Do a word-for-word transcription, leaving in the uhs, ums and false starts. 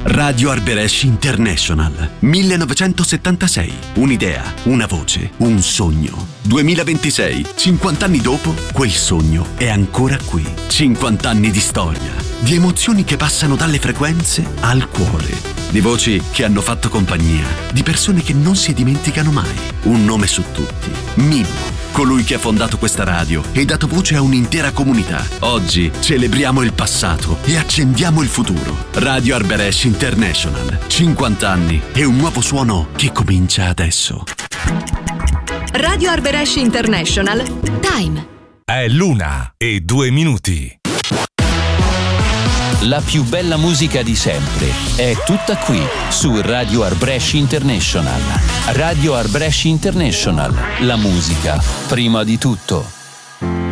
Radio Arberesh International. millenovecentosettantasei. Un'idea, una voce, un sogno. duemilaventisei. cinquanta anni dopo, quel sogno è ancora qui. cinquanta anni di storia, di emozioni che passano dalle frequenze al cuore. Di voci che hanno fatto compagnia, di persone che non si dimenticano mai. Un nome su tutti: Mimmo, colui che ha fondato questa radio e dato voce a un'intera comunità. Oggi celebriamo il passato e accendiamo il futuro. Radio Arberesh International. cinquanta anni e un nuovo suono che comincia adesso. Radio Arberesh International. Time. È l'una e due minuti. La più bella musica di sempre è tutta qui su Radio Arberesh International. Radio Arberesh International, la musica prima di tutto.